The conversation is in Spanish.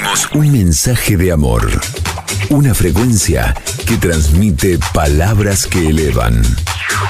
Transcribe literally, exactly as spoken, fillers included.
Emitimos un mensaje de amor. Una frecuencia que transmite palabras que elevan.